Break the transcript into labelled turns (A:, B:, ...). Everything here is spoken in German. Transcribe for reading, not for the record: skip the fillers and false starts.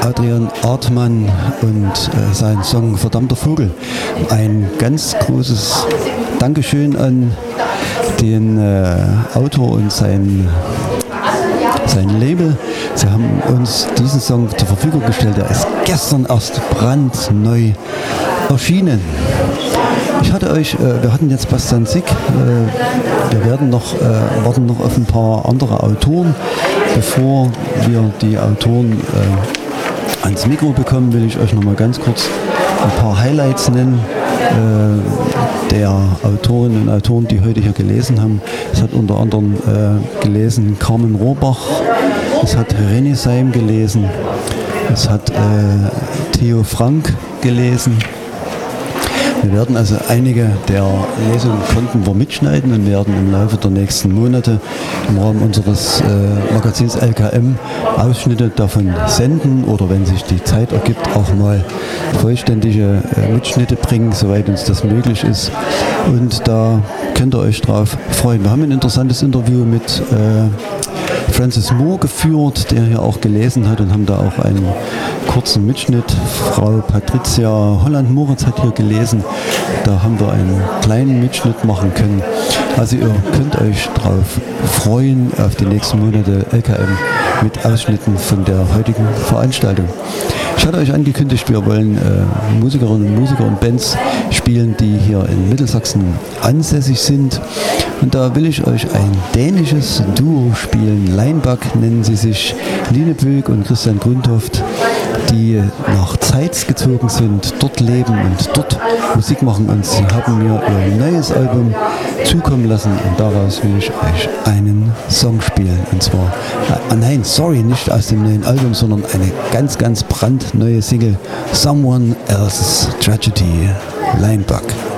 A: Adrian Artmann und sein Song Verdammter Vogel. Ein ganz großes Dankeschön an den Autor und sein Label. Sie haben uns diesen Song zur Verfügung gestellt. Er ist gestern erst brandneu erschienen. Ich hatte wir hatten jetzt Bastian Sick. Wir warten noch auf ein paar andere Autoren. Bevor wir die Autoren ans Mikro bekommen, will ich euch noch mal ganz kurz ein paar Highlights nennen der Autorinnen und Autoren, die heute hier gelesen haben. Es hat unter anderem gelesen Carmen Rohrbach, es hat René Seim gelesen, es hat Theo Frank gelesen. Wir werden also einige der Lesungen konnten wir mitschneiden und werden im Laufe der nächsten Monate im Rahmen unseres Magazins LKM Ausschnitte davon senden oder wenn sich die Zeit ergibt, auch mal vollständige Mitschnitte bringen, soweit uns das möglich ist. Und da könnt ihr euch drauf freuen. Wir haben ein interessantes Interview mit Francis Moore geführt, der hier auch gelesen hat, und haben da auch einen kurzen Mitschnitt. Frau Patricia Holland-Moritz hat hier gelesen. Da haben wir einen kleinen Mitschnitt machen können. Also ihr könnt euch drauf freuen auf die nächsten Monate LKM mit Ausschnitten von der heutigen Veranstaltung. Ich hatte euch angekündigt, wir wollen Musikerinnen und Musiker und Bands spielen, die hier in Mittelsachsen ansässig sind. Und da will ich euch ein dänisches Duo spielen. Leinbach nennen sie sich, Line Böck und Christian Grundhoft, die nach Zeitz gezogen sind, dort leben und dort Musik machen. Und sie haben mir ihr neues Album zukommen lassen und daraus will ich euch einen Song spielen. Und zwar, nicht aus dem neuen Album, sondern eine ganz, ganz brandneue Single, Someone Else's Tragedy, Leinbach.